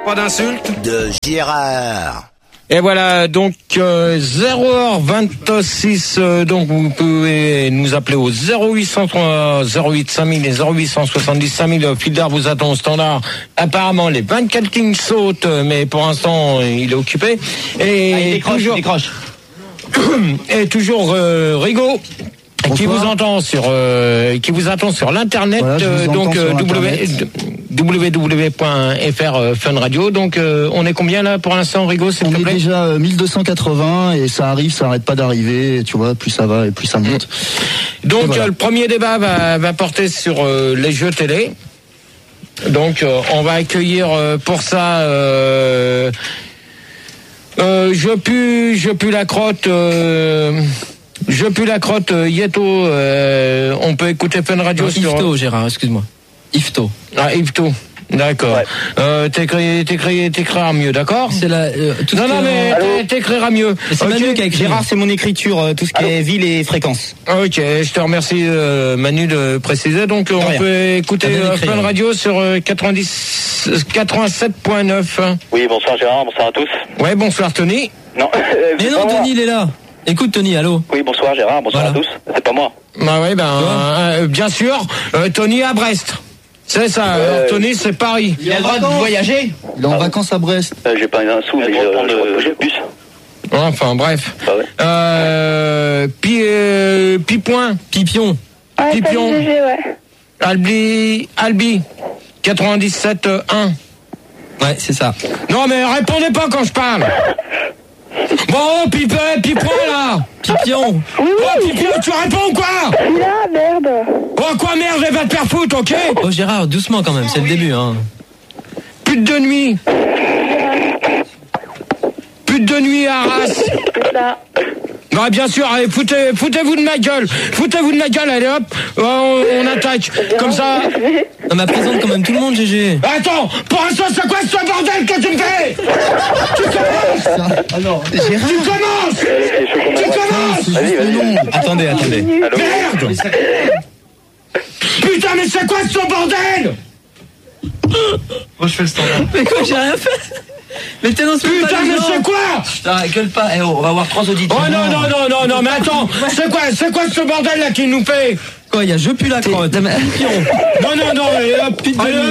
Pas d'insulte. De Gérard. Et voilà, donc 0h26, donc vous pouvez nous appeler au 0803 08 5000 et 0870 5000. Fildar vous attend au standard. Apparemment, les 24 Kings sautent, mais pour l'instant, il est occupé. Et il décroche. Et toujours Rigaud. Qui vous entend sur l'internet, voilà, donc www.fr Fun Radio. Donc on est combien là pour l'instant, Rigaud, s'il te plaît? On est déjà 1280 et ça arrive, ça arrête pas d'arriver. Et tu vois, plus ça va et plus ça monte. Donc voilà. le premier débat va porter sur les jeux télé. Donc on va accueillir pour ça je pue la crotte. Je pue la crotte, Yeto, on peut écouter Fun Radio sur... Ifto, Gérard, excuse-moi. Ifto. Ah, Ifto, d'accord. Ouais. T'écriras mieux, d'accord? C'est la... t'écriras mieux. C'est okay. Manu qui a écrit. Gérard, c'est mon écriture, tout ce qui est ville et fréquence. Ok, je te remercie Manu de préciser. Donc on peut écouter Fun Radio sur 87.9. Oui, bonsoir Gérard, bonsoir à tous. Ouais, bonsoir Tony. Non, mais non, Tony, il est là. Écoute Tony, allô. Oui, bonsoir Gérard, bonsoir à tous. C'est pas moi. Bah ouais, bien sûr, Tony à Brest. C'est ça, Tony c'est Paris. Il a le droit de voyager. Il est en vacances à Brest. J'ai pas un sou, mais j'ai le bus. Enfin bref. Pipion. Ouais, Pipion. GG, ouais. Albi 97.1. Ouais, c'est ça. Non mais répondez pas quand je parle. Bon, Pipion là. Pipion. Oui, Pipion, tu réponds quoi? là, merde. Oh quoi merde, elle va te faire foutre, ok? Oh Gérard, doucement quand même, c'est le début, hein. Pute de nuit. Pute de nuit à Arras. C'est ça. Ouais, bien sûr, allez, foutez-vous de ma gueule. Foutez-vous de ma gueule, allez hop, on attaque. Comme ça. Non mais présente quand même tout le monde, GG. Attends, pour l'instant, c'est quoi ce bordel que tu me fais? Tu commences. Alors, Tu commences. Vas-y. Attendez. Merde. Putain, mais c'est quoi ce bordel? moi je fais le standard. Mais quoi, j'ai rien fait. Mais t'annonces pas. Putain, mais c'est quoi? Putain, gueule pas. Eh oh, on va avoir 3 auditeurs. Oh non, mais attends, c'est quoi ce bordel là qu'il nous fait? Quoi, il y a je pue la crotte. Non, allez hop.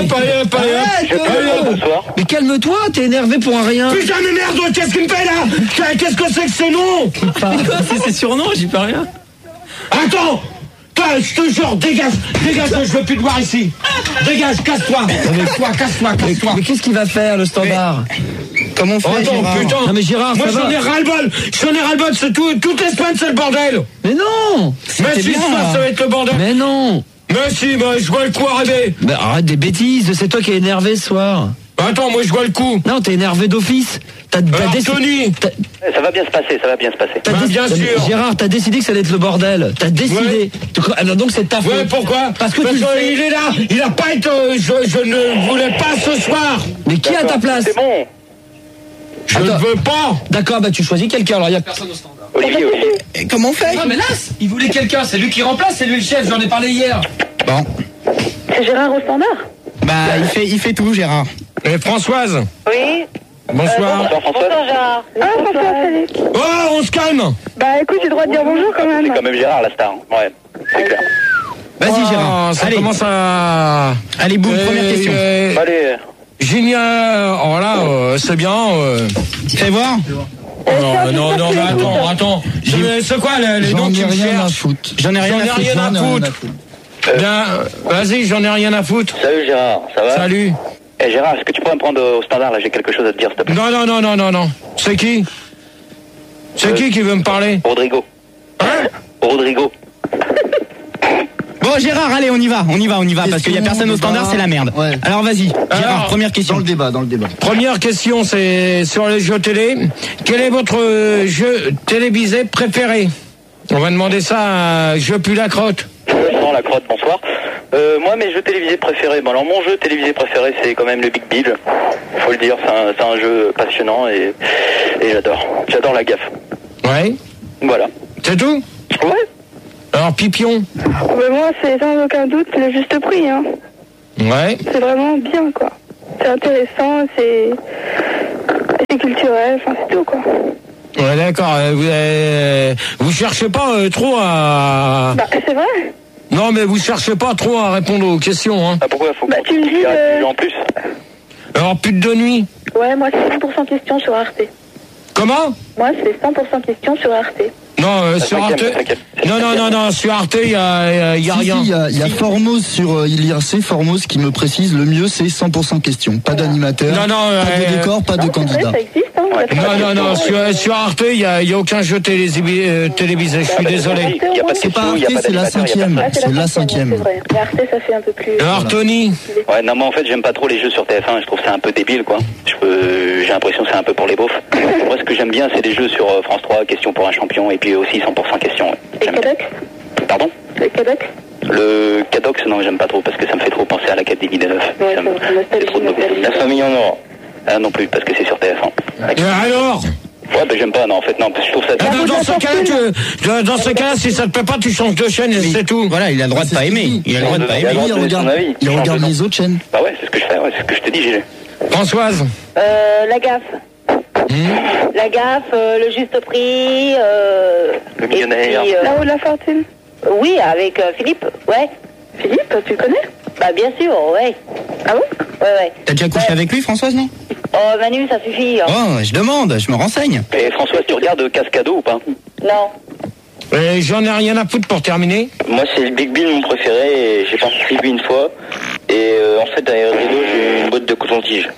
Bonsoir. Mais calme-toi, t'es énervé pour un rien. Putain, mais merde, qu'est-ce qu'il me fait là? Qu'est-ce que c'est que ces noms? C'est ses surnoms, j'y peux rien. Attends! Toi, je te jure, dégage, je veux plus te voir ici. Dégage, casse-toi. Casse-toi. Mais qu'est-ce qu'il va faire, le standard? Comment on fait, Attends, Gérard? putain. Non mais Gérard, moi ça j'en va. ai ras-le-bol, c'est toutes les semaines c'est le bordel. Mais non. Mais si, ça va être le bordel. Mais non. Mais si, je vois le coup arriver. Mais arrête des bêtises, c'est toi qui es énervé ce soir. Attends, moi je vois le coup. Non, t'es énervé d'office. Tony. Ça va bien se passer. Bien sûr. Gérard, t'as décidé que ça allait être le bordel. T'as décidé. Ouais. Alors donc c'est ta faute. Ouais, pourquoi? Parce que il est là. Il a pas été. Je ne voulais pas ce soir. Mais qui est à ta place? C'est bon. Je ne veux pas. D'accord, tu choisis quelqu'un. Alors il y a personne au standard. Olivier. Et comment on fait? Non mais là, il voulait quelqu'un. C'est lui qui remplace. C'est lui le chef. J'en ai parlé hier. Bon. C'est Gérard au standard? Bah il fait tout, Gérard. Et Françoise. Oui. Bonsoir. Bonsoir Gérard. Ah, bonsoir, salut. Oh, on se calme. Bah écoute, j'ai le droit de dire bonjour quand même. C'est quand même Gérard la star. Ouais, c'est clair. Vas-y Gérard. Ça commence à. Allez, boum, première question. Allez. Génial. Oh là, c'est bien. Fais voir. Non, mais attends. C'est quoi les noms qui me cherchent? J'en ai rien à foutre. Bien, vas-y, j'en ai rien à foutre. Salut Gérard, ça va? Salut. Eh Gérard, est-ce que tu pourrais me prendre au standard là? J'ai quelque chose à te dire, s'il te plaît. Non. C'est qui? C'est qui veut me parler? Rodrigo. Hein? Rodrigo. Bon Gérard, allez, on y va, parce qu'il y a personne au standard, c'est la merde. Ouais. Alors vas-y, Gérard, Alors, première question. Dans le débat. Première question, c'est sur les jeux télé. Quel est votre jeu télévisé préféré? On va demander ça à Je pue la crotte. Non, la crotte, bonsoir. Moi, mes jeux télévisés préférés. Bon, alors mon jeu télévisé préféré, c'est quand même le Big Bill. Faut le dire, c'est un jeu passionnant et j'adore la gaffe. Ouais. Voilà. C'est tout? Ouais. Alors Pipion. Mais moi, c'est sans aucun doute le juste prix, hein. Ouais. C'est vraiment bien, quoi. C'est c'est intéressant, c'est culturel, enfin c'est tout quoi. Ouais, d'accord. Vous cherchez pas trop à... Bah c'est vrai. Non, mais vous cherchez pas trop à répondre aux questions, hein. Ah, pourquoi faut Bah, tu me dis en plus? Alors, plus de nuit. Ouais, moi c'est 100% question sur Arte. Comment? Moi c'est 100% question sur Arte. Non, sur Arte. Non, sur Arte, il y a rien. Il y a Formose sur IRC, Formose qui me précise le mieux c'est 100% question, pas d'animateur, pas de décor, pas de candidat. Ça existe, hein. Non, sur Arte, il y a aucun jeu télévisé, je suis désolé. C'est pas Arte, c'est la 5e. C'est la 5e. C'est vrai. Mais Arte, ça fait un peu plus... Alors, Tony? Ouais, non, moi en fait, j'aime pas trop les jeux sur TF1, je trouve ça un peu débile, quoi. J'ai l'impression que c'est un peu pour les beaufs. Moi, ce que j'aime bien, c'est les jeux sur France 3, question pour un champion, et puis aussi 100% question. Et Cadox? Pardon? Le Cadox? Le Cadox, non, j'aime pas trop, parce que ça me fait trop penser à l'Académie des Neufs. Ouais, C'est trop de mauvais. La famille en or. Ah, non plus, parce que c'est sur TF1. Alors? Ouais, bah j'aime pas, non, en fait, non, parce que je trouve ça... Dans ce cas-là, si ça te plaît pas, tu changes de chaîne et c'est tout. Voilà, il a le droit de pas aimer. Il a le droit de pas aimer. Il regarde les autres chaînes. Bah ouais, c'est ce que je fais, ouais, c'est ce que je te dis, Gilles. Françoise? La gaffe. La gaffe, le juste prix. Le millionnaire. Là-haut de la fortune. Oui, avec Philippe, ouais. Philippe, tu le connais? Bah bien sûr, ouais. Ah bon? Ouais. T'as déjà couché avec lui, Françoise, non? Oh, Manu, ça suffit. Hein. Oh, je demande, je me renseigne. Et Françoise, tu regardes Cascado ou pas? Non. J'en ai rien à foutre pour terminer. Moi, c'est le Big Bill, mon préféré, et j'ai participé une fois. Et en fait, à RZO, j'ai une boîte de coton-tige.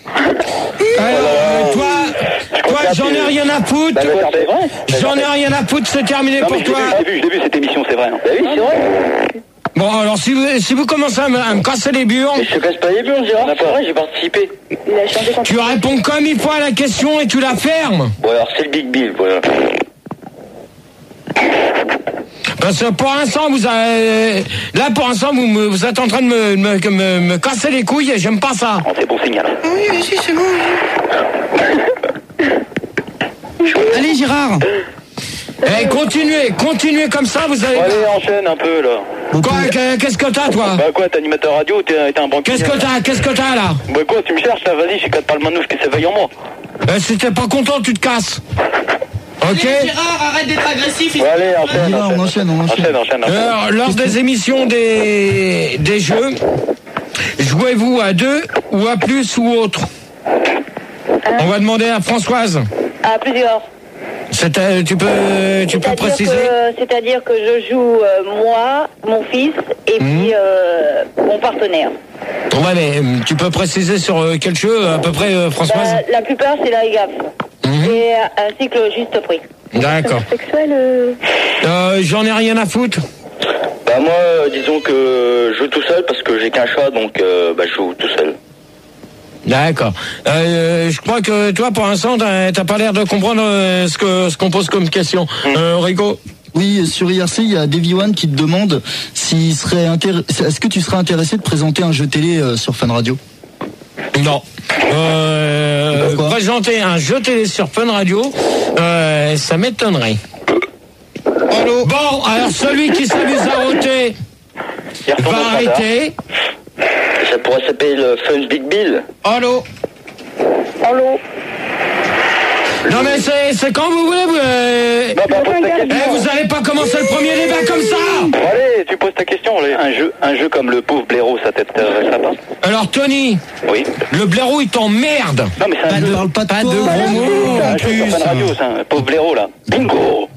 Alors, toi, j'en ai rien à foutre. J'en ai rien à foutre, c'est terminé pour toi. Je l'ai vu cette émission, c'est vrai. Bah oui, c'est vrai. Bon, alors si vous commencez à me casser les burnes... Mais je te casse pas les burnes, Gérard, c'est vrai, j'ai participé. Il a changé quand... Tu réponds comme il faut à la question et tu la fermes. Bon, alors c'est le Big Bill, voilà. Parce que pour l'instant, là, pour l'instant, vous êtes en train de me casser les couilles et j'aime pas ça. Oh, c'est bon signal. Oui, si, c'est bon. Allez, Gérard. Continuez comme ça, vous allez... Allez, enchaîne un peu, là. Quoi, qu'est-ce que t'as, toi? Bah quoi, t'es animateur radio ou t'es un banquier? Qu'est-ce que t'as, là? Bah quoi, tu me cherches, là, vas-y, j'ai 4 parle manouche qui s'éveille en moi. Si t'es pas content, tu te casses. Ok? Allez, Gérard, arrête d'être agressif. Ouais, allez, enchaîne. On enchaîne. Lors des émissions des jeux, jouez-vous à 2 ou à plus ou autre? On va demander à Françoise. À plusieurs. Tu peux préciser? C'est-à-dire que je joue moi, mon fils et puis mon partenaire. Ouais, mais tu peux préciser sur quel jeu à peu près, Françoise? La plupart, c'est la gaffe. Et ainsi que le juste prix. D'accord. Sexuel J'en ai rien à foutre. Bah moi, disons que je joue tout seul parce que j'ai qu'un chat, donc je joue tout seul. D'accord. Je crois que toi, pour l'instant, t'as pas l'air de comprendre ce qu'on pose comme question. Rico? Oui, sur IRC, il y a Davy One qui te demande est-ce que tu serais intéressé de présenter un jeu télé sur Fun Radio? Non. Présenter un jeu télé sur Fun Radio, ça m'étonnerait. Allô? Bon, alors celui qui s'amuse à ôter va arrêter. Ça pourrait s'appeler le Fun Big Bill. Allô? Non mais c'est quand vous voulez. Vous allez pas commencer le premier débat comme ça. Allez, tu poses ta question. Un jeu comme le pauvre blaireau, ça t'intéresserait pas? Alors Tony. Oui. Le blaireau il t'emmerde. Non mais c'est un jeu. Parle pas de Pas de gros mots en Un jeu plus. sur Fun Radio, c'est un pauvre blaireau là. Bingo.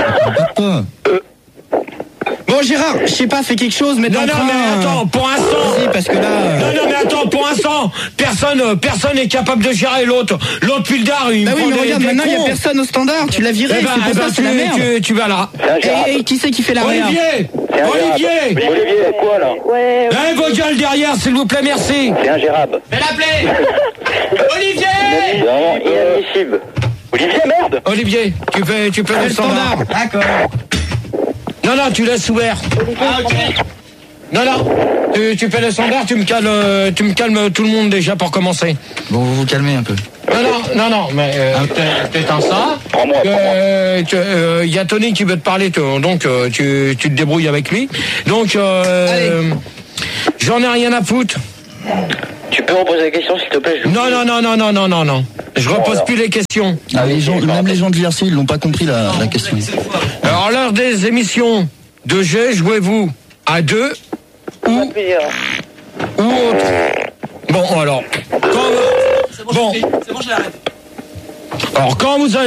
Bon, Gérard, je sais pas, fais quelque chose, mais Non, mais attends, pour l'instant. Vas-y, parce que là. Non, mais attends, pour l'instant, personne n'est capable de gérer l'autre. L'autre Pildar, il Bah oui, me mais prend regarde, des maintenant il y a cons. personne au standard, tu l'as viré, c'est pour ça, c'est la merde. Tu vas là. Et qui c'est qui fait la réa? Olivier, quoi là? Ouais. Allez, vos gueules derrière, s'il vous plaît, merci. C'est ingérable. Fais l'appeler. Olivier. C'est vraiment inadmissible. Olivier, merde. Olivier, tu peux le standard. D'accord. Non, tu laisses ouvert. Ah, ok. Non, tu fais le standard, tu me calmes tout le monde déjà pour commencer. Bon, vous vous calmez un peu. Non, mais t'éteins ça. Prends-moi. Il y a Tony qui veut te parler, donc tu te débrouilles avec lui. Donc, j'en ai rien à foutre. Tu peux reposer la question s'il te plaît? Non. Je repose plus les questions. Même les gens de l'IRC, ils n'ont pas compris la question. Alors, lors des émissions de jeu, jouez-vous à 2 ou autre? Bon, alors. C'est bon, je l'arrête. Alors, quand vous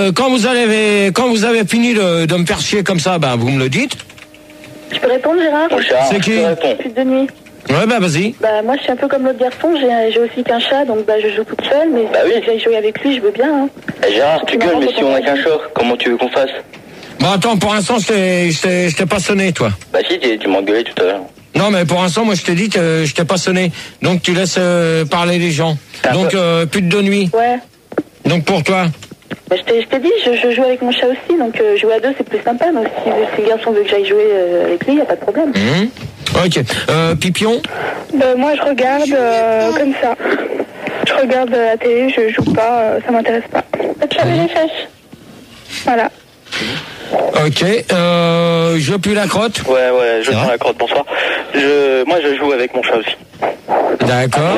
avez fini de me faire chier comme ça, ben, vous me le dites. Je peux répondre, Gérard? C'est qui? Plus de nuit. Ouais, bah, vas-y. Bah, moi, je suis un peu comme l'autre garçon. J'ai aussi qu'un chat, donc bah, je joue toute seule. Mais Bah oui. si j'aille jouer avec lui, je veux bien. Hein. Gérard, tu gueules, mais si on a qu'un chat, comment tu veux qu'on fasse? Bon, attends, pour l'instant, je t'ai pas sonné, toi. Bah si, tu m'as engueulé tout à l'heure. Non, mais pour l'instant, moi, je t'ai dit que je t'ai pas sonné. Donc, tu laisses parler les gens. Donc, plus de 2 nuits. Ouais. Donc, pour toi. Bah, je t'ai dit, je joue avec mon chat aussi, donc jouer à 2, c'est plus sympa. Donc, si le garçon veut que j'aille jouer avec lui, y a pas de problème. Ok. Pipion? Bah, moi, je regarde comme ça. Je regarde la télé, je joue pas, ça m'intéresse pas. Tu avais les fesses. Voilà. Ok. Je pue la crotte? Ouais, je prends la crotte, bonsoir. Moi, je joue avec mon chat aussi. D'accord.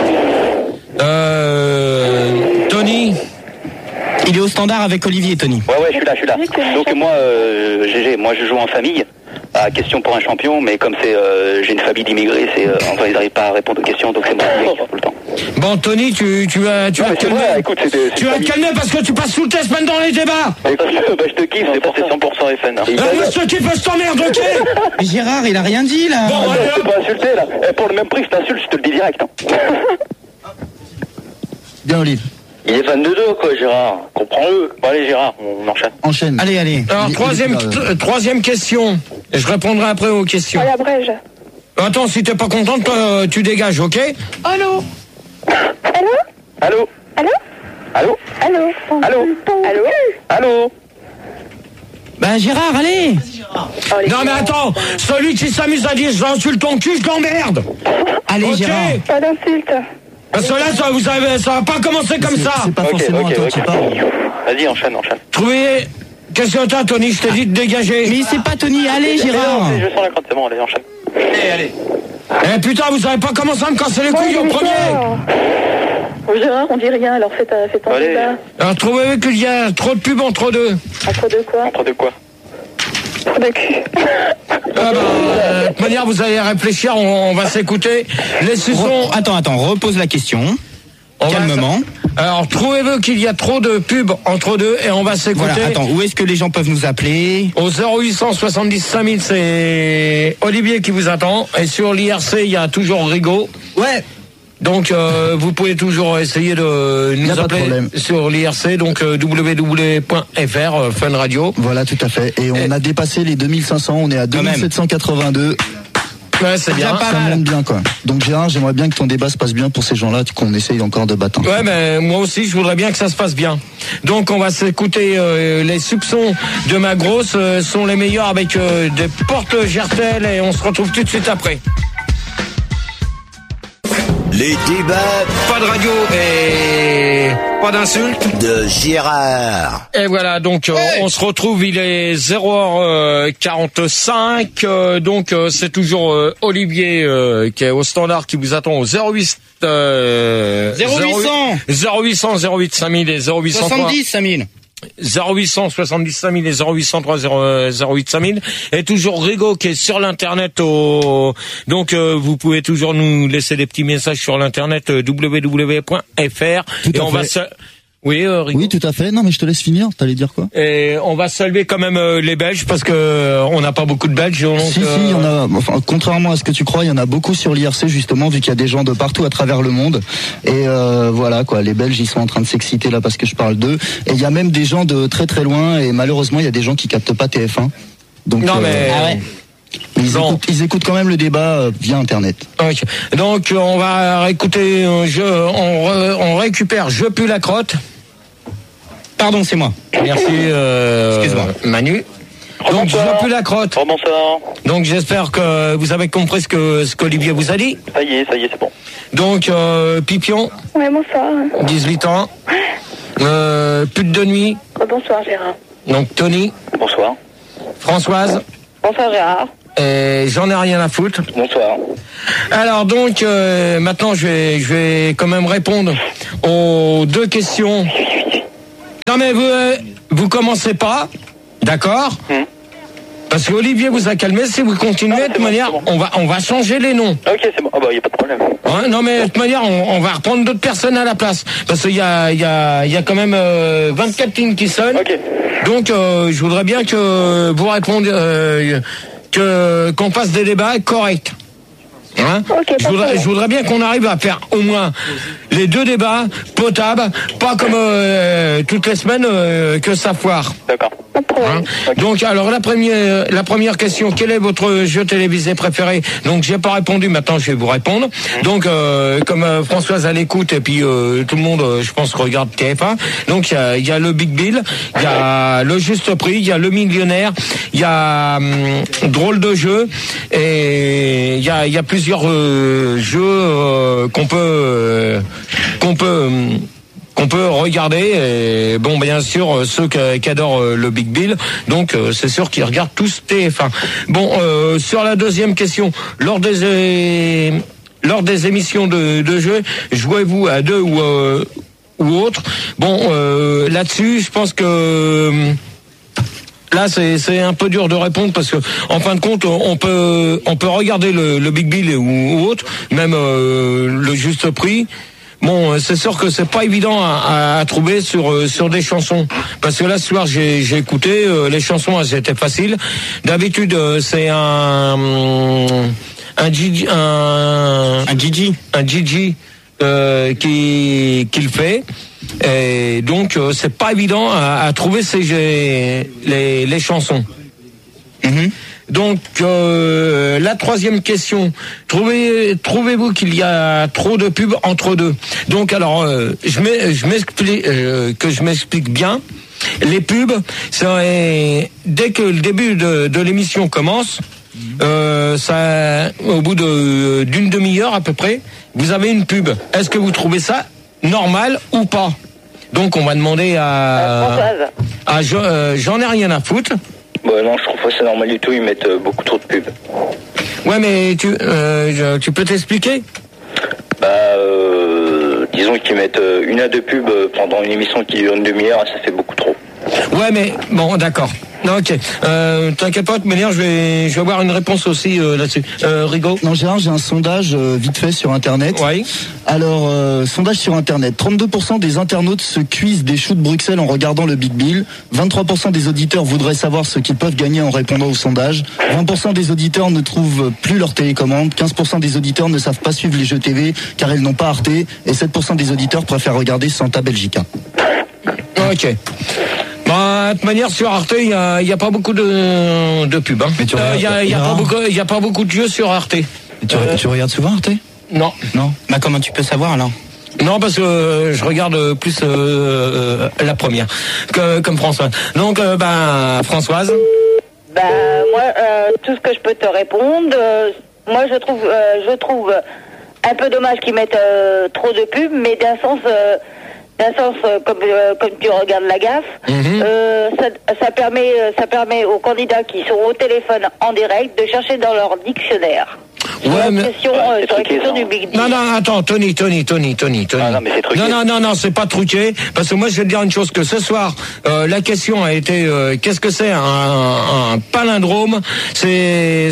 Tony? Il est au standard avec Olivier, Tony. Ouais, je suis là. Donc moi, GG, moi je joue en famille. À question pour un champion, mais comme j'ai une famille d'immigrés, enfin ils n'arrivent pas à répondre aux questions, donc c'est moi qui réponds tout le temps. Bon, Tony, tu vas te calmer. Écoute, tu vas te calmer parce que tu passes tout le test même dans les débats. Je te kiffe, c'est pour 100% FN. Moi, je te kiffe, je t'emmerde, ok? Mais Gérard, il a rien dit là. Bon, allez, Tu peux insulter là. Pour le même prix, je t'insulte, je te le dis direct. Bien, Olive. Il est fan de deux, quoi, Gérard. Comprends-le. Bon, allez, Gérard, on enchaîne. Enchaîne. Allez. Alors, troisième question. Et je répondrai après aux questions. À la brèche. Attends, si t'es pas contente, toi, tu dégages, ok? Allô? Ben Gérard, allez. Non, mais attends, celui qui s'amuse à dire j'insulte ton cul, je l'emmerde. Allez, Ok. Gérard. Pas d'insulte. Parce que là, ça va pas commencer comme ça. C'est pas forcément à toi qui parle. Vas-y, enchaîne. Trouvez. Qu'est-ce que t'as, Tony? Je t'ai dit de dégager. Mais c'est pas Tony, allez Gérard. Je sens la crotte, c'est bon, allez, enchaîne. Allez. Eh putain, vous savez pas comment ça me casser les couilles au premier. Oh, Gérard, on dit rien, alors fais ton Allez. débat. Alors, trouvez qu'il y a trop de pubs entre deux. Entre deux quoi? Entre de quoi? De cul. De toute manière, vous allez réfléchir, on va s'écouter. Les suçons. Attends, repose la question. Calmement. Alors, trouvez-vous qu'il y a trop de pubs entre deux et on va s'écouter. Voilà, attends, où est-ce que les gens peuvent nous appeler? Au 0870 5000, c'est Olivier qui vous attend. Et sur l'IRC, il y a toujours Rigaud. Ouais. Donc, vous pouvez toujours essayer de nous appeler sur l'IRC, donc www.fr, Fun Radio. Voilà, tout à fait. Et on a dépassé les 2500, on est à 2782. Ouais, c'est bien. Ça monte bien, quoi. Donc Gérard, j'aimerais bien que ton débat se passe bien pour ces gens-là, qu'on essaye encore de battre. Ouais, mais moi aussi, je voudrais bien que ça se passe bien. Donc, on va s'écouter les soupçons de ma grosse sont les meilleurs avec des portes Gertel et on se retrouve tout de suite après. Les débats. Pas de radio et pas d'insultes. De Gérard. Et voilà, donc on se retrouve, il est 0h45, donc c'est toujours Olivier qui est au standard qui vous attend au 08 5000 et 0800 70 5000. 0870 5000 et 0803 08 5000 et toujours Rigaud qui est sur l'internet donc vous pouvez toujours nous laisser des petits messages sur l'internet www.fr et on va Oui, Rigaud. Oui, tout à fait. Non, mais je te laisse finir. T'allais dire quoi? Et on va saluer quand même les Belges parce que on n'a pas beaucoup de Belges. Donc, si, il y en a. Enfin, contrairement à ce que tu crois, il y en a beaucoup sur l'IRC justement, vu qu'il y a des gens de partout à travers le monde. Et voilà quoi, les Belges ils sont en train de s'exciter là parce que je parle d'eux. Et il y a même des gens de très très loin. Et malheureusement, il y a des gens qui captent pas TF1. Donc non mais. Ils écoutent quand même le débat via Internet. Okay. Donc on va réécouter. On récupère. Je pue la crotte. Pardon, c'est moi. Merci, excuse-moi. Manu. Donc, je pue la crotte. Bonsoir. Donc, j'espère que vous avez compris ce qu'Olivier vous a dit. Ça y est, c'est bon. Donc, Pipion. Ouais, bonsoir. 18 ans. Pute de nuit. Bonsoir, Gérard. Donc, Tony. Bonsoir. Françoise. Bonsoir, Gérard. J'en ai rien à foutre. Bonsoir. Alors donc, maintenant je vais quand même répondre aux 2 questions. Non mais vous commencez pas, d'accord? Parce qu'Olivier vous a calmé. Si vous continuez, de toute manière, on va changer les noms. Ok, c'est bon. Y a pas de problème. Ouais, non mais de toute manière, on va reprendre d'autres personnes à la place. Parce qu'il y a quand même 24 lignes qui sonnent. Ok. Donc je voudrais bien que vous répondiez, qu'on fasse des débats corrects. Hein? Ok, je voudrais bien qu'on arrive à faire au moins les 2 débats potables, pas comme toutes les semaines que ça foire. D'accord. Hein? Donc alors la première question, quel est votre jeu télévisé préféré? Donc j'ai pas répondu, maintenant je vais vous répondre. Donc comme Françoise à l'écoute et puis tout le monde je pense regarde TF1. Donc il y a le Big Bill, il y a le Juste Prix, il y a le Millionnaire, il y a Drôle de jeu et il y a plusieurs jeux qu'on peut regarder. Et bon, bien sûr, ceux qui adorent le Big Bill, donc c'est sûr qu'ils regardent tous TF1. Bon, sur la deuxième question, lors des émissions de jeu, jouez-vous à 2 ou autre? Bon, là-dessus, je pense que là, c'est un peu dur de répondre parce que, en fin de compte, on peut regarder le Big Bill ou autre, même le Juste Prix. Bon, c'est sûr que c'est pas évident à trouver sur des chansons, parce que là ce soir j'ai écouté les chansons, elles étaient faciles. D'habitude c'est un Gigi qui le fait. Et donc c'est pas évident à trouver les chansons. Donc la troisième question, trouvez-vous qu'il y a trop de pubs entre deux? Donc alors je m'explique bien. Les pubs, c'est dès que le début de l'émission commence, ça, au bout d'une demi-heure à peu près, vous avez une pub. Est-ce que vous trouvez ça normal ou pas? Donc on va demander à j'en ai rien à foutre. Bah non, je trouve pas ça normal du tout, ils mettent beaucoup trop de pubs. Ouais, mais tu peux t'expliquer? Disons qu'ils mettent 1 à 2 pubs pendant une émission qui dure une demi-heure, ça fait beaucoup trop. Ouais, mais bon, d'accord. Non, ok. T'inquiète pas, de toute manière, je vais avoir une réponse aussi là-dessus. Rigaud? Non, Gérard, j'ai un sondage vite fait sur Internet. Oui. Alors, sondage sur Internet. 32% des internautes se cuisent des choux de Bruxelles en regardant le Big Bill. 23% des auditeurs voudraient savoir ce qu'ils peuvent gagner en répondant au sondage. 20% des auditeurs ne trouvent plus leur télécommande. 15% des auditeurs ne savent pas suivre les jeux TV car ils n'ont pas Arte. Et 7% des auditeurs préfèrent regarder Santa Belgica. Ok. Bah, de toute manière, sur Arte, il y a pas beaucoup de pubs. Hein. Mais il y a pas beaucoup de jeux sur Arte. Tu regardes souvent Arte? Non. Non. Bah comment tu peux savoir alors? Non, parce que je regarde plus la première, comme Françoise. Donc, Françoise. Moi, tout ce que je peux te répondre, moi je trouve un peu dommage qu'ils mettent trop de pubs, mais d'un sens comme tu regardes la gaffe, ça permet aux candidats qui sont au téléphone en direct de chercher dans leur dictionnaire. Ouais, mais sur la question du Big Deal. Non, attends, Tony. Ah, non, mais c'est truqué. Non, c'est pas truqué. Parce que moi, je vais te dire une chose, que ce soir, la question a été, qu'est-ce que c'est un palindrome? C'est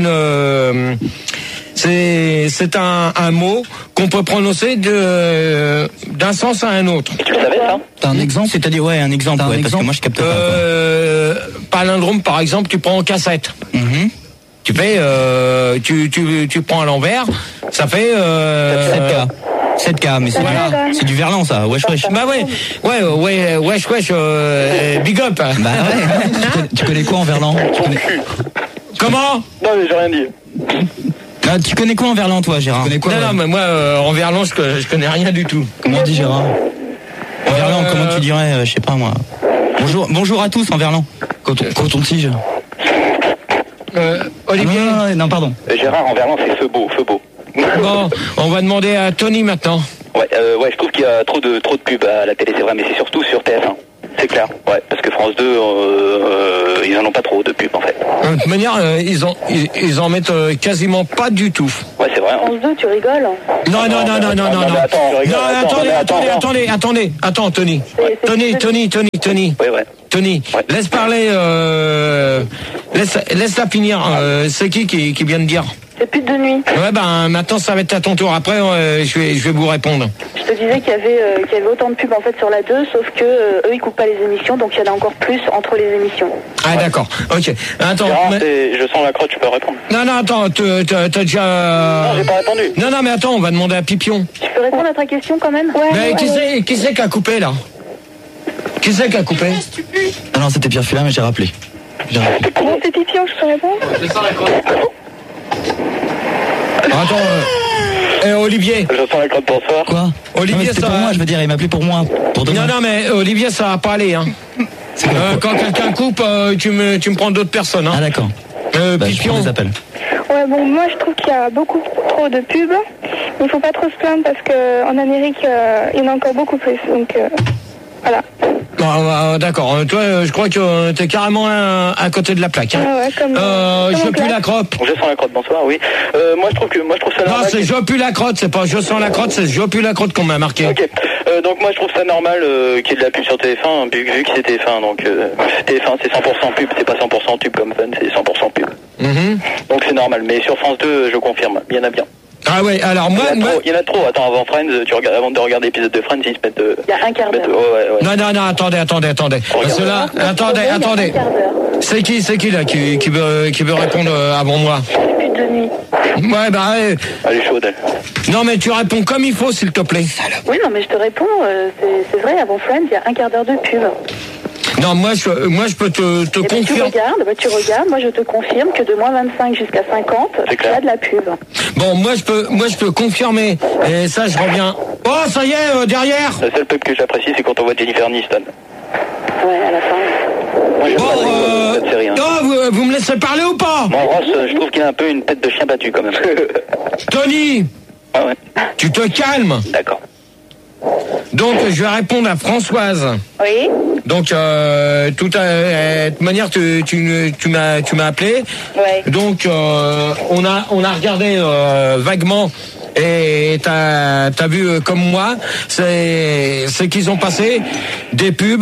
un mot qu'on peut prononcer d'un sens à un autre. Et tu le savais, ça? T'as un exemple? C'est-à-dire, ouais, un exemple, T'as un parce exemple que moi je capte pas. Palindrome, par exemple, tu prends en cassette. Tu fais, tu prends à l'envers, ça fait 7K, mais c'est du verlan ça, wesh. Bah ouais, wesh, big up. Bah ouais. Tu connais quoi en verlan? Comment? Non, mais j'ai rien dit. Ah, tu connais quoi en verlan, toi, Gérard? Non, mais moi, en verlan, je connais rien du tout. Comment on dit, Gérard? En verlan, comment tu dirais, je sais pas moi. Bonjour à tous en verlan. Coton-tige. Olivier? Non, pardon. Gérard, en verlan, c'est feu beau. Bon, on va demander à Tony maintenant. Ouais, je trouve qu'il y a trop de pubs à la télé, c'est vrai, mais c'est surtout sur TF1. C'est clair, ouais, parce que France 2, ils en ont pas trop de pub en fait. De toute manière, ils en mettent quasiment pas du tout. Ouais, c'est vrai. France 2, tu rigoles? Non. Attends, Tony. Tony. Ouais. Tony, Ouais. laisse parler, laisse-la finir. C'est qui vient de dire? C'est pute de nuit. Ouais, ben maintenant ça va être à ton tour. Après, je vais vous répondre. Je te disais qu'il y avait autant de pubs en fait sur la 2, sauf que eux ils coupent pas les émissions, donc il y en a encore plus entre les émissions. Ah d'accord. Ok. Attends. Je sens la crotte, tu peux répondre. Non, attends. T'as déjà. Non, j'ai pas répondu. Non, mais attends, on va demander à Pipion. Tu peux répondre à ta question quand même? Ouais. Mais qui c'est qui a coupé là? Qui c'est qui a coupé? Non, c'était Pierre Fula, mais j'ai rappelé. Bon, c'est Pipion, je peux répondre? Attends, Olivier. Je sens la crotte, bonsoir. Quoi? Olivier, c'était ça. pour moi, je veux dire, il m'a appelé pour moi. Pour demain. Non, mais Olivier, ça va pas aller, hein. Quand quelqu'un coupe, tu me prends d'autres personnes, hein. Ah, d'accord. Je Pipion. prends des appels. Ouais, bon, moi je trouve qu'il y a beaucoup trop de pubs. Mais il faut pas trop se plaindre parce qu'en Amérique, il y en a encore beaucoup plus. Donc, voilà. D'accord. Toi, je crois que t'es carrément à côté de la plaque. Hein. Ouais, comme je pue la crotte. Je sens la crotte, bonsoir, oui. Moi je trouve ça normal. Non, c'est je pue la crotte, c'est pas je sens la crotte, c'est je pue la crotte qu'on m'a marqué. Ok. Donc moi je trouve ça normal qu'il y ait de la pub sur TF1, vu que c'est TF1, donc TF1 c'est 100% pub, c'est pas 100% tube comme Fun, c'est 100% pub. Donc c'est normal, mais sur France 2, je confirme, il y en a bien. Ah ouais, alors moi... Il y en a trop. Attends, avant Friends, avant de regarder l'épisode de Friends, ils se mettent... Il y a un quart d'heure. Ouais. Non, attendez. Parce que là, attendez. C'est qui là qui veut répondre avant moi? Pute de nuit. Ouais, Elle est chaude, elle. Non, mais tu réponds comme il faut, s'il te plaît. Oui, non, mais je te réponds, c'est vrai, avant Friends, il y a un quart d'heure de pub. Non, moi je peux te confirmer. Tu regardes, moi je te confirme que de moins 25 jusqu'à 50, il y a de la pub. Bon, moi je peux confirmer. Et ça, je reviens. Oh, ça y est, derrière. La seule pub que j'apprécie, c'est quand on voit Jennifer Aniston. Ouais, à la fin. Moi, j'aime cette série. Hein. Oh, vous me laissez parler ou pas? Bon, Ross, je trouve qu'il a un peu une tête de chien battu quand même. Tony, ouais. Tu te calmes. D'accord. Donc, je vais répondre à Françoise. Oui. Donc, de toute manière, tu m'as appelé. Ouais. Donc, on a regardé vaguement. Et t'as vu comme moi, c'est qu'ils ont passé des pubs.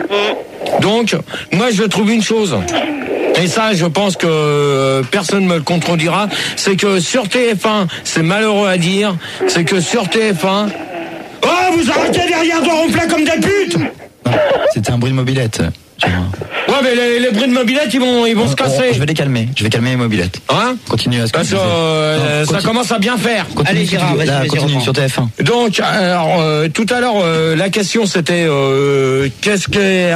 Donc, moi je trouve une chose. Et ça, je pense que personne me le contredira, c'est que sur TF1, c'est malheureux à dire, c'est que sur TF1... Oh, vous arrêtez derrière de ronfler comme des putes! Non, c'était un bruit de mobilette. Ouais, mais les bruits de mobilette, ils vont se casser. Je vais les calmer les mobilettes. Hein? Continue à ce que tu disais. Ça commence à bien faire. Allez, Gérard, vas-y, continue sur TF1. Donc, alors, tout à l'heure, la question c'était qu'est-ce qu'est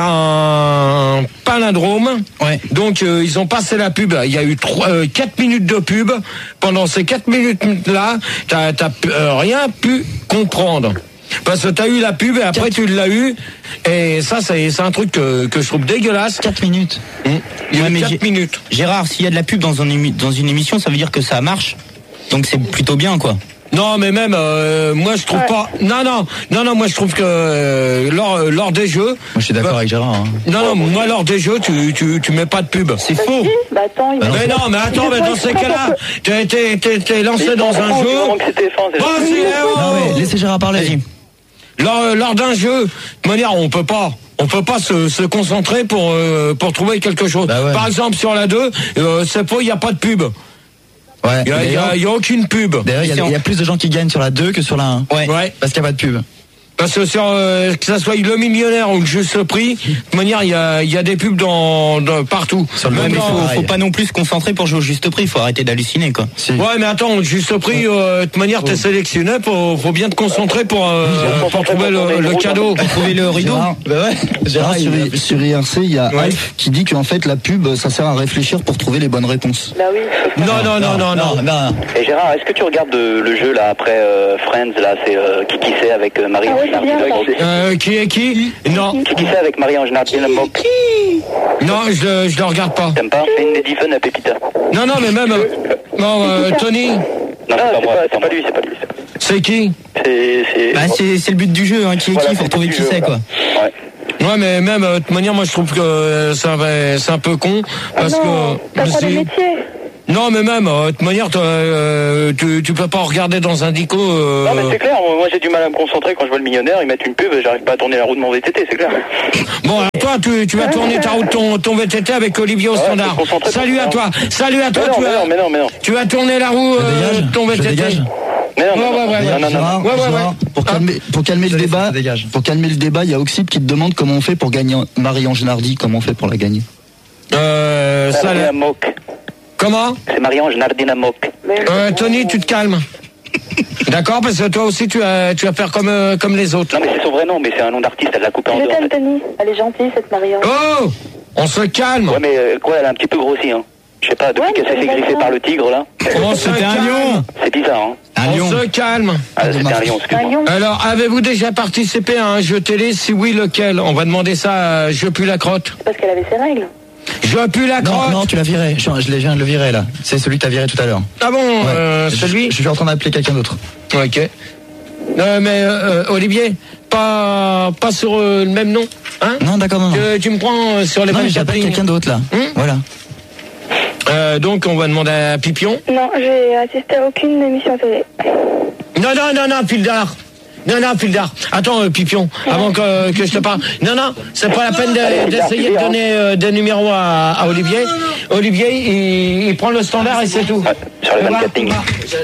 un palindrome? Ouais. Donc, ils ont passé la pub. Il y a eu 4 minutes de pub. Pendant ces 4 minutes-là, t'as rien pu comprendre. Parce que t'as eu la pub et après tu l'as eu. Et ça, c'est un truc que je trouve dégueulasse. 4 minutes. Il y a 4 minutes. Gérard, s'il y a de la pub dans une émission, ça veut dire que ça marche. Donc c'est plutôt bien, quoi. Non, mais même, moi je trouve pas. Non, moi je trouve que lors des jeux. Moi je suis d'accord avec Gérard. Hein. Non, moi lors des jeux, tu mets pas de pub. C'est faux. Bah attends, mais dans ces cas-là, t'es lancé dans un jeu. Laissez Gérard parler. Lors d'un jeu, de toute manière, on peut pas se concentrer pour trouver quelque chose. Bah ouais. Par exemple, sur la 2, c'est faux, il y a pas de pub. Ouais. Il y a aucune pub. D'ailleurs, il y a plus de gens qui gagnent sur la 2 que sur la 1. Ouais. Parce qu'il n'y a pas de pub. Parce que sur que ça soit le millionnaire ou le juste prix, de toute manière, il y a des pubs dans partout. Sur le même faut pas non plus se concentrer pour jouer au juste prix, faut arrêter d'halluciner, quoi. Si. Ouais, mais attends, le juste prix, de toute manière, t'es sélectionné, faut bien te concentrer pour trouver le cadeau. Pour trouver le rideau. Gérard, sur IRC, il y a Alf qui dit qu'en fait la pub, ça sert à réfléchir pour trouver les bonnes réponses. Bah oui. Non. Et Gérard, est-ce que tu regardes le jeu là après Friends là, c'est qui c'est avec Marie? Qui est qui? Non. Qui c'est avec Marie-Ange Nardiel? Non, je le regarde pas. T'aimes pas? C'est une Ediven à Pépita. Non, mais même... Tony. Non, c'est pas lui. C'est qui? C'est le but du jeu, hein. Qui est qui? Faut trouver qui c'est, quoi. Ouais. Ouais, mais même, de toute manière, moi, je trouve que c'est un peu con. Parce non, que. t'apprends des métiers. Non, mais même, de toute manière, tu peux pas regarder dans un dico. Non, mais c'est clair, moi j'ai du mal à me concentrer quand je vois le millionnaire, ils mettent une pub, j'arrive pas à tourner la roue de mon VTT, c'est clair. Bon, alors toi, tu vas tourner ta route, ton VTT avec Olivier au standard. Salut à toi, mais non. Tu vas tourner la roue, ton VTT. Mais non. Pour calmer le débat, il y a Oxyde qui te demande comment on fait pour gagner Marie-Ange Nardi, comment on fait pour la gagner. Comment? C'est Marie-Ange Nardinamok. Tony, tu te calmes. D'accord, parce que toi aussi tu vas faire comme les autres. Non, mais c'est son vrai nom, mais c'est un nom d'artiste, elle l'a coupé en deux. Je t'aime, Tony. Elle est gentille, cette Marie-Ange. Oh, on se calme. Ouais, mais elle a un petit peu grossi, hein. Je sais pas, depuis qu'elle s'est fait griffer par le tigre, là. C'était un lion. C'est bizarre, hein. On se calme. Ah, c'était un lion, excuse-moi. Alors, avez-vous déjà participé à un jeu télé? Si oui, lequel? On va demander ça à Je pue la crotte. Parce qu'elle avait ses règles. Je pue la crotte. Non, tu l'as viré. Je viens de le virer, là. C'est celui que t'as viré tout à l'heure. Ah bon, ouais. Celui? Je suis en train d'appeler quelqu'un d'autre. Ok. Mais Olivier, pas sur le même nom, hein? Non, d'accord, non. Tu me prends sur les mêmes. Non, j'appelle quelqu'un d'autre, là. Voilà. Donc, on va demander à Pipion. Non, j'ai assisté à aucune émission télé. Non, Pildar. Non, Pildar. Attends, Pipion, avant que je te parle. Non, c'est pas la peine d'essayer de donner des numéros à Olivier. Olivier, il prend le standard et c'est tout. Sur les 24 lignes.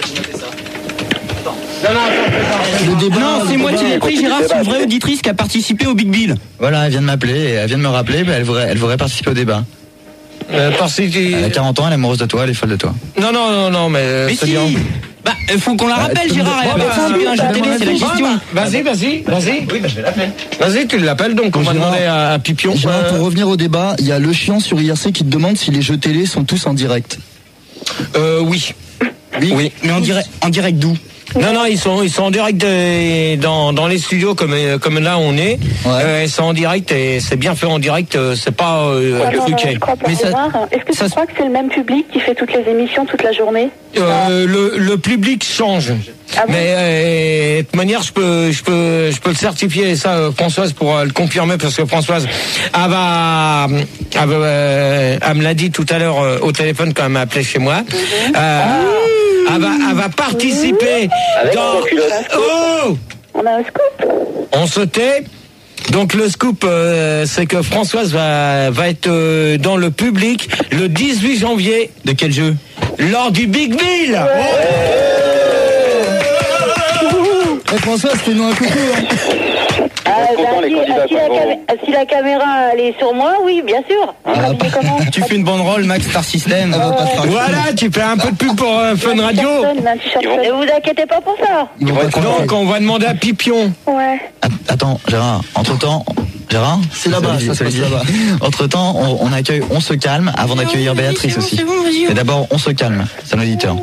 Non, c'est moi qui l'ai pris, Gérard, c'est une vraie auditrice qui a participé au Big Bill. Voilà, elle vient de m'appeler et elle vient de me rappeler, elle voudrait participer au débat. Elle a 40 ans, elle est amoureuse de toi, elle est folle de toi. Non, mais c'est bien. Bah, faut qu'on la rappelle, Gérard, elle a participé à un jeu télé, c'est la question. Vas-y. Oui, je vais l'appeler. Vas-y, tu l'appelles, donc on va demander à Pipion. Gérard, pour revenir au débat, il y a le chiant sur IRC qui te demande si les jeux télé sont tous en direct. Oui. Mais en direct d'où? Non, ils sont en direct dans les studios comme là on est. Ouais. Ils sont en direct et c'est bien fait en direct. C'est pas truqué. Je crois pas. Est-ce que tu crois que c'est le même public qui fait toutes les émissions toute la journée? Le public change. Ah bon? Mais de toute manière, je peux le certifier, et ça Françoise pourra le confirmer, parce que Françoise elle me l'a dit tout à l'heure au téléphone quand elle m'a appelé chez moi. Elle va participer dans. Oh! On a un scoop. On se tait. Donc le scoop, c'est que Françoise va être dans le public le 18 janvier. De quel jeu? Lors du Big Bill. Françoise, fais-nous un coucou. Si la caméra elle est sur moi, oui, bien sûr. Tu fais une banderole, Max Star System. Voilà, tu fais un peu de pub pour Fun Radio. Ne vous inquiétez pas pour ça. Donc on va demander à Pipion. Ouais. Attends, Gérard, entre-temps... Gérard, c'est là-bas, ça se passe là-bas. Entre-temps, on accueille On se calme avant d'accueillir Béatrice aussi. Et d'abord, On se calme, c'est un auditeur.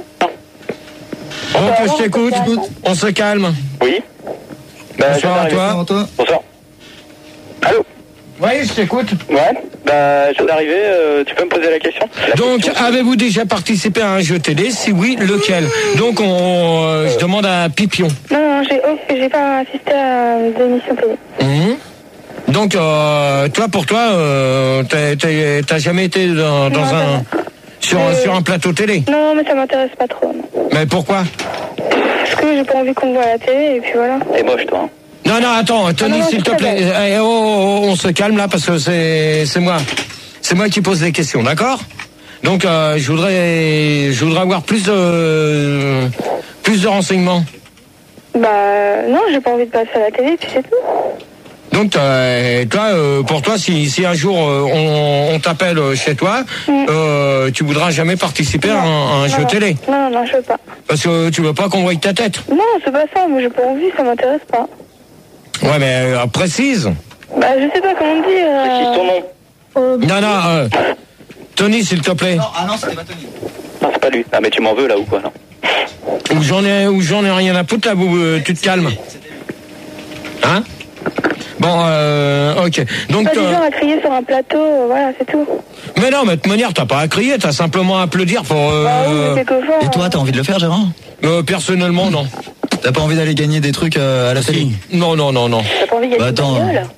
Donc je t'écoute, on se calme. Oui. Bonsoir à toi. Bonsoir. Allô? Oui, je t'écoute. Ouais, je viens d'arriver, tu peux me poser la question? Donc, avez-vous déjà participé à un jeu télé? Si oui, lequel? Donc, je demande à Pipion. Non, j'ai pas assisté à des émissions télé. Donc, pour toi, t'as jamais été sur un plateau télé? Non, mais ça m'intéresse pas trop. Non. Mais pourquoi? Parce que j'ai pas envie qu'on me voit à la télé, et puis voilà. T'es moche, toi. Hein. Non, attends, Tony, s'il te plaît. On se calme là, parce que c'est moi. C'est moi qui pose les questions, d'accord? Donc, je voudrais avoir plus de renseignements. Non, j'ai pas envie de passer à la télé, puis c'est tout. Donc, pour toi, si un jour on t'appelle chez toi, tu voudras jamais participer à un jeu télé? Non, je veux pas. Parce que tu veux pas qu'on voie ta tête? Non, c'est pas ça, mais j'ai pas envie, ça m'intéresse pas. Ouais, mais précise. Je sais pas comment dire. Précise ton nom. Non, Tony, s'il te plaît. Non, c'était pas Tony. Non, c'est pas lui. Ah, mais tu m'en veux là ou quoi, non? Ou j'en ai rien à foutre là, tu te calmes. Hein? Bon, ok. Donc, pas du genre à crier sur un plateau, voilà, c'est tout. Mais non, mais de toute manière, t'as pas à crier, t'as simplement à applaudir pour... Oui, mais c'est que fort. Et toi, t'as envie de le faire, Gérard? Personnellement, non. T'as pas envie d'aller gagner des trucs à la télé? Non. T'as pas envie de gagner une bagnole?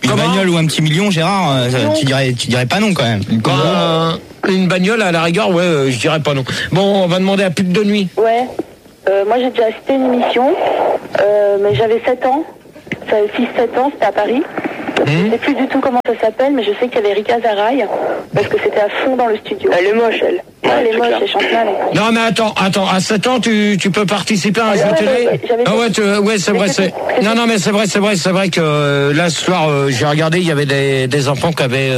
Une bagnole ou un petit million, Gérard, tu dirais pas non quand même. Une bagnole à la rigueur, ouais, je dirais pas non. Bon, on va demander à Pute de nuit. Ouais. Moi j'ai déjà assisté à une émission, mais j'avais 7 ans. J'avais 6-7 ans, c'était à Paris. Je sais plus du tout comment ça s'appelle, mais je sais qu'il y avait Rika Zaraï, parce que c'était à fond dans le studio. Elle est moche, elle. Elle est moche, elle chante mal. Non mais attends, à 7 ans tu peux participer à un jeu télé. Ah ouais, c'est vrai, c'est. Non mais c'est vrai que là ce soir j'ai regardé, il y avait des enfants qui avaient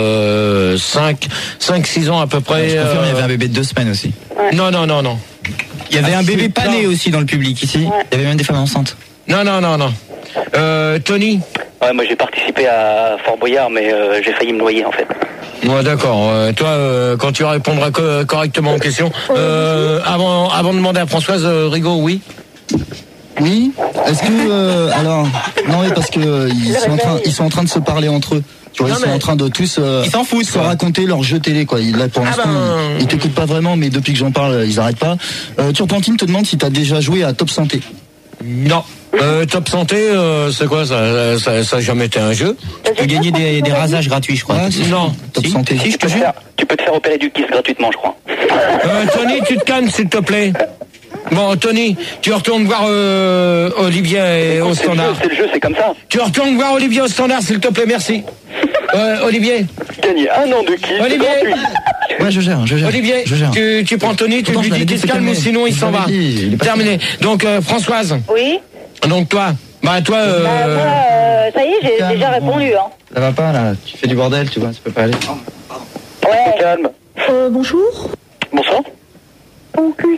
5-6 ans à peu près. Je confirme, il y avait un bébé de 2 semaines aussi. Ouais. Non. Il y avait un bébé pas né aussi dans le public ici. Ouais. Il y avait même des femmes enceintes. Non. Tony. Ouais, moi j'ai participé à Fort Boyard, mais j'ai failli me noyer en fait. Ouais, d'accord. Toi, quand tu répondras correctement aux questions, avant de demander à Françoise, Rigaud, oui. Oui. Est-ce que alors non, mais parce que ils sont en train de se parler entre eux. Tu vois, ils sont en train de tous ils s'en foutent, se raconter leur jeu télé, quoi. Là, pour l'instant, ils t'écoutent pas vraiment, mais depuis que j'en parle, ils arrêtent pas. Turpentine te demande si t'as déjà joué à Top Santé. Non. Top Santé, c'est quoi ça a jamais été un jeu. Tu peux gagner des rasages gratuits, je crois. Non. Top Santé. Si, je te jure. Tu peux te faire opérer du kiss gratuitement, je crois. Tony, tu te calmes, s'il te plaît. Bon, Tony, tu retournes voir Olivier au standard. C'est le jeu, c'est comme ça. Tu retournes voir Olivier au standard, s'il te plaît, merci. Olivier. Gagner 1 an de kiss. Olivier. Ouais, je gère. Olivier, je gère. Tu prends Tony, tu lui dis qu'il se calme ou sinon il s'en va. Terminé. Donc Françoise. Oui. Donc toi. Moi, ça y est, j'ai déjà répondu. Hein. Ça va pas là, tu fais du bordel, tu vois, ça peut pas aller. Ouais. Calme. Bonjour. Bonsoir. Ton cul.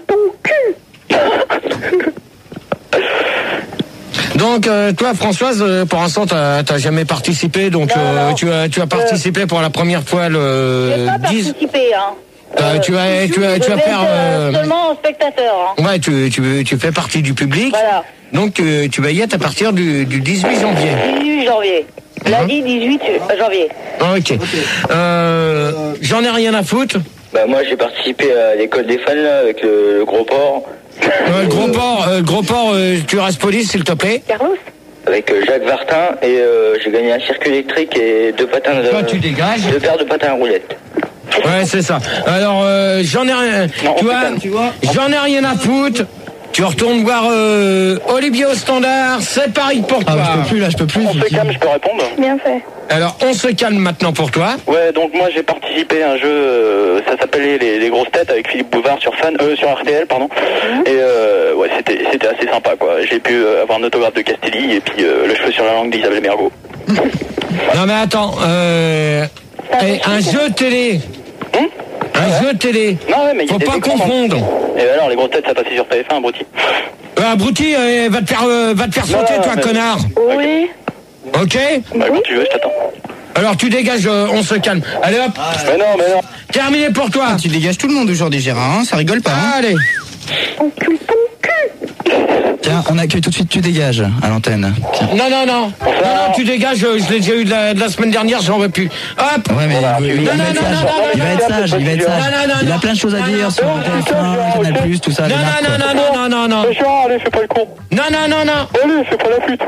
Donc toi Françoise, pour l'instant t'as jamais participé, donc non. Tu as participé pour la première fois le J'ai pas 10. participé, hein. Tu vas faire seulement en spectateur. Hein. Ouais, tu fais partie du public. Voilà. Donc tu vas y être à partir du 18 janvier. 18 janvier. Lundi 18 janvier. Ok. J'en ai rien à foutre. Bah moi j'ai participé à l'école des fans là, avec le gros porc. Gros port, tu restes poli s'il te plaît. Carlos. Avec Jacques Vartin et j'ai gagné un circuit électrique et 2 patins de. Toi tu dégages. 2 paires de patins à roulettes. Ouais c'est ça. Alors j'en ai rien. Non, tu vois, j'en ai rien à foutre. Tu retournes voir Olivier au standard, c'est pareil pour toi. Je peux plus. On se calme, je peux répondre. Bien fait. Alors on se calme maintenant pour toi. Ouais, donc moi j'ai participé à un jeu, ça s'appelait les grosses têtes avec Philippe Bouvard sur sur RTL, pardon. Et ouais, c'était assez sympa quoi. J'ai pu avoir un autographe de Castelli et puis le cheveu sur la langue d'Isabelle Mergo. Non mais attends, un jeu télé. Un jeu télé. Non ouais, mais faut pas confondre. Et alors les grosses têtes ça passait sur TF1, Abruti. Abruti, va te faire sauter toi connard. Oui. Ok. Bah quand tu veux, je t'attends. Alors tu dégages, on se calme. Allez hop. Mais non. Terminé pour toi. Tu dégages tout le monde aujourd'hui, Gérard, hein, ça rigole pas. Hein. Allez. Ton cul. Tiens, on accueille tout de suite, tu dégages à l'antenne. Tiens. Non, tu dégages, je l'ai déjà eu de la semaine dernière, j'en veux plus. Hop. Ouais, mais il va être sage. Il a plein de choses à dire sur TF1, Canal+, tout ça. Non. Allez, fais pas le con. Non. Allez, fais pas la pute.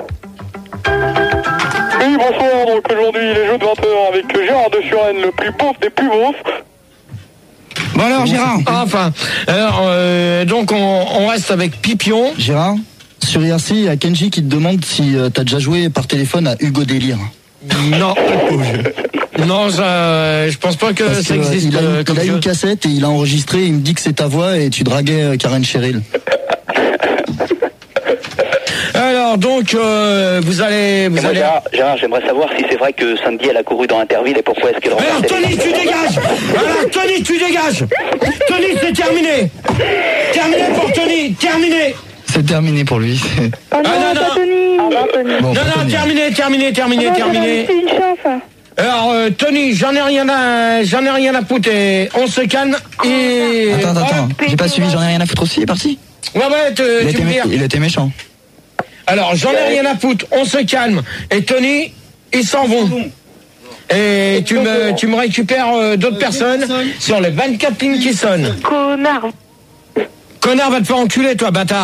Oui, bonsoir, donc aujourd'hui les jeux de 20h avec Gérard de Suresnes, le plus beauf des plus beaufs. Bon alors Gérard. Enfin, alors donc on reste avec Pipion. Gérard, sur IRC, il y a Kenji qui te demande si t'as déjà joué par téléphone à Hugo Délire. Non. Non, je pense pas que ça existe. Il a une cassette et il a enregistré, il me dit que c'est ta voix et tu draguais Karen Cheryl. Alors donc vous allez. Gérard, j'aimerais savoir si c'est vrai que samedi elle a couru dans Interville et pourquoi est-ce qu'elle alors Tony, tu dégages. Alors Tony, tu dégages. Tony, c'est terminé. Terminé pour Tony. Terminé. C'est terminé pour lui. Oh non, pas Tony. Bon, non, terminé. C'est une chance. Alors Tony, j'en ai rien à foutre et on se calme et. Attends, j'ai pas suivi, j'en ai rien à foutre aussi, il est parti. Ouais, il était méchant. Alors j'en ai rien à foutre, on se calme et Tony, ils s'en vont. Et tu me récupères d'autres personnes sur les 24 lignes qui sonnent. Connard. Connard va te faire enculer toi, bâtard.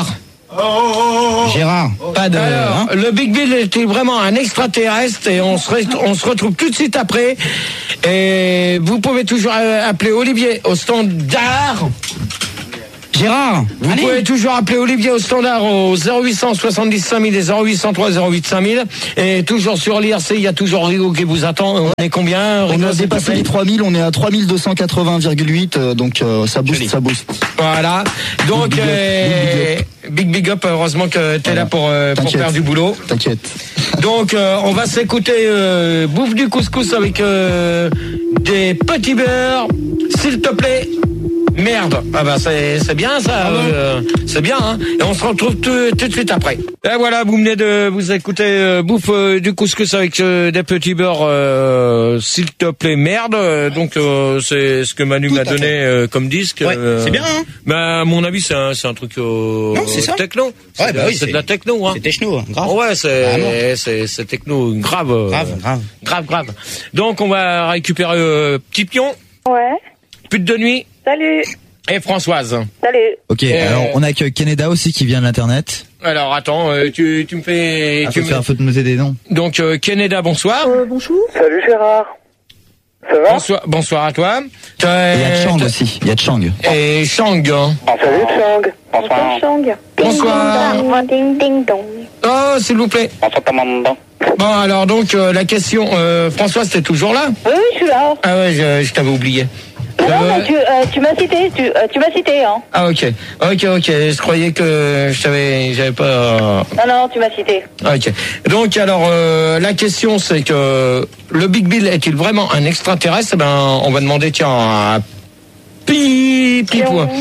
Gérard, pas de... Alors, le Big Bill est-il vraiment un extraterrestre? Et on se retrouve tout de suite après. Et vous pouvez toujours appeler Olivier au standard. Gérard, vous pouvez toujours appeler Olivier au standard au 0800 70 5000 et 0803 08 5000. Et toujours sur l'IRC, il y a toujours Rigo qui vous attend. On est combien? On a dépassé les 3000, on est à 3280,8, donc ça booste, ça booste. Voilà. Donc, big up, heureusement que t'es là pour faire du boulot. T'inquiète. Donc, on va s'écouter Bouffe du couscous avec des petits beurres, s'il te plaît. Merde. Ah bah c'est bien ça. C'est bien. Hein. Et on se retrouve tout de suite après. Et voilà, vous venez de vous écouter Bouffe du couscous avec des petits beurres, s'il te plaît, merde. Donc c'est ce que Manu m'a donné comme disque. Ouais, c'est bien. Hein. Bah à mon avis c'est un truc techno. Ouais, bah oui, c'est de la techno. Hein. C'est techno, grave. Ouais, c'est techno grave. Grave. Donc on va récupérer Petit Pion. Ouais. Pute de nuit. Salut. Et Françoise. Salut. Ok, alors on a que Keneda aussi qui vient de l'internet. Alors attends, tu me fais... faut te noter des noms. Donc Keneda, bonsoir. Bonjour. Salut Gérard. Ça va? Bonsoir à toi. Il y a Chang aussi, il y a Chang. Et Chang. Salut Chang. Bonsoir. Chang. Bonsoir. Ding ding dong. Oh, s'il vous plaît. Bonsoir ta maman. Bon, alors donc la question, Françoise, t'es toujours là? Oui, je suis là. Ah ouais, je t'avais oublié. Non, mais tu m'as cité, tu m'as cité, hein. Ah ok, je croyais que j'avais pas... Non, tu m'as cité. Ok, donc alors la question c'est que le Big Bill est-il vraiment un extraterrestre? Ben on va demander tiens à Pipion.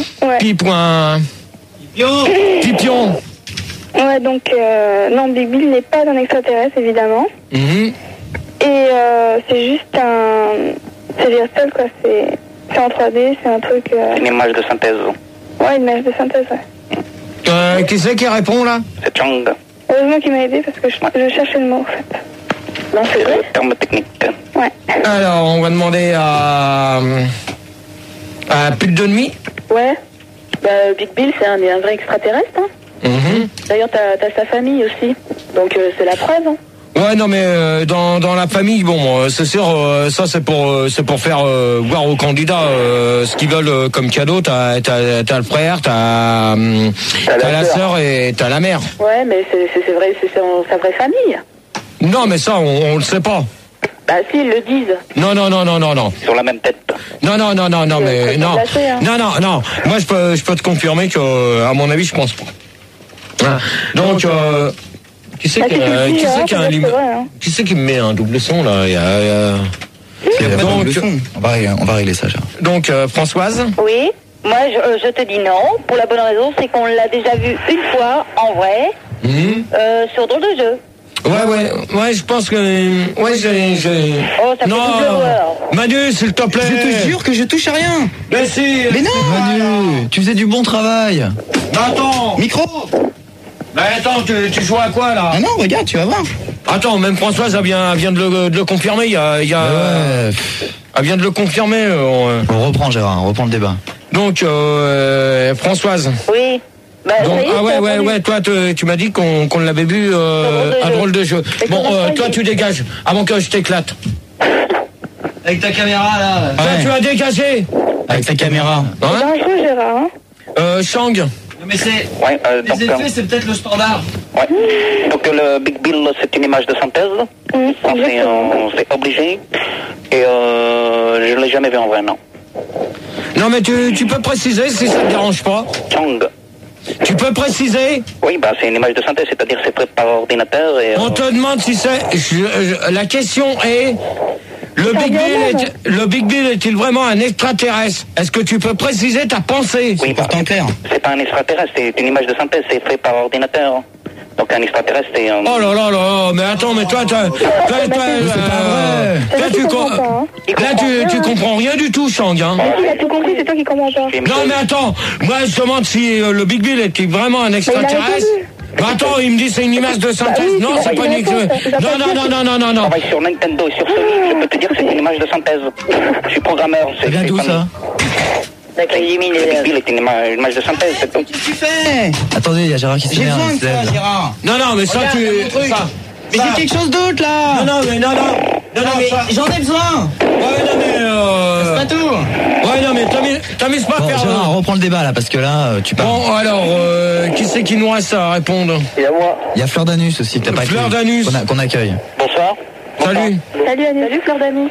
Ouais, donc non, Big Bill n'est pas un extraterrestre évidemment. Mm-hmm. Et c'est juste c'est virtuel quoi, c'est en 3D, c'est un truc... Une image de synthèse. Ouais, une image de synthèse, ouais. Qui c'est qui répond là? C'est Chang. Heureusement qu'il m'a aidé parce que je cherchais le mot en fait. Non, c'est vrai. Terme technique. Ouais. Alors on va demander à Pute de nuit. Ouais. Bah, Big Bill, c'est un vrai extraterrestre, hein. Mm-hmm. D'ailleurs, t'as sa famille aussi. Donc, c'est la preuve, hein. Ouais, non mais dans la famille, bon, c'est sûr, ça c'est pour faire voir aux candidats ce qu'ils veulent comme cadeau. T'as le frère, t'as la sœur et t'as la mère. Ouais, mais c'est vrai, c'est sa vraie famille. Non, mais ça on le sait pas. Bah si, ils le disent. Non. Sur la même tête. Non, mais non. Lâcher, hein. Non. Moi je peux te confirmer que à mon avis je pense pas. Ah. Donc qui c'est qui me met un double son là? Il y a Donc, on va régler ça, Gérard. Donc Françoise. Oui. Moi, je te dis non. Pour la bonne raison, c'est qu'on l'a déjà vu une fois en vrai sur Drôle de jeu. Ouais, je pense que... Ouais, j'ai... Oh, ça fait double joueur. Manu, s'il te plaît. Je te jure que je touche à rien. Mais si. Mais non. Manu, tu faisais du bon travail. Attends. Micro. Mais attends, tu joues à quoi là? Ah non, regarde, tu vas voir. Attends, même Françoise elle vient de le confirmer. Elle vient de le confirmer. On reprend, Gérard, on reprend le débat. Donc, Françoise. Oui. Bah, Donc, ça y est, ouais, toi tu m'as dit qu'on l'avait vu à Drôle de jeu. Bon, toi tu dégages avant que je t'éclate. Avec ta caméra là. Toi tu as dégagé. Avec ta caméra. C'est dangereux, Gérard, hein. Chang. Mais c'est... Ouais, les effets, c'est peut-être le standard. Ouais. Donc le Big Bill, c'est une image de synthèse. C'est obligé. Et je ne l'ai jamais vu en vrai, non. Non mais tu peux préciser si ça te dérange pas. Chang. Tu peux préciser? Oui, bah c'est une image de synthèse, c'est-à-dire c'est fait par ordinateur et... On te demande si c'est... la question est... Le Big Bill est-il vraiment un extraterrestre? Est-ce que tu peux préciser ta pensée? Oui, pourtant clair. C'est pas un extraterrestre, c'est une image de synthèse, c'est fait par ordinateur. Donc un extraterrestre, c'est... Oh là, mais attends, mais toi, tu comprends rien du tout, Chang, hein. Il a tout compris, c'est toi qui comprends pas. Non, mais attends, moi je demande si le Big Bill est vraiment un extraterrestre. Mais attends, il me dit c'est une image de synthèse. Non, c'est pas une extraterrestre. Non. Je travaille sur Nintendo et sur Sony, je peux te dire que c'est une image de synthèse. Je suis programmeur. Ça vient d'où ça? D'accord, élimine le match de synthèse, c'est tout. Qu'est-ce que tu fais? Attendez, il y a Gérard qui J'ai s'énerve. besoin de toi, Gérard. Non, mais ça, Regarde, mon truc. Mais c'est quelque chose d'autre là. Non, mais J'en ai besoin. Ouais, non, mais C'est pas tout. Ouais, non, mais t'amuses pas à Bon, faire. Gérard, reprends le débat là, parce que là, tu parles. Bon, alors, qui c'est qui nous reste à répondre? Et à moi. Il y a Fleur d'Anus aussi, t'as pas Fleur accueilli, d'Anus. qu'on accueille. Bonsoir. Salut. Salut Annie. Salut Fleur d'Annie.